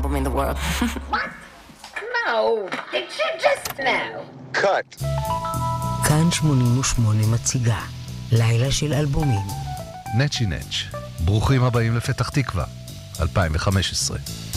album in the world. No, did you just know? Cut. כאן 88 מציגה לילה של אלבומים. נצ'י נצ', ברוכים הבאים לפתח תקווה, 2015.